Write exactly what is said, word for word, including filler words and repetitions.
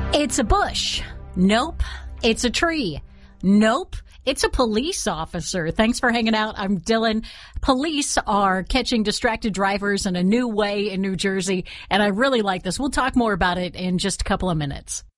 It's a bush. Nope. It's a tree. Nope. It's a police officer. Thanks for hanging out. I'm Dylan. Police are catching distracted drivers in a new way in New Jersey, and I really like this. We'll talk more about it in just a couple of minutes.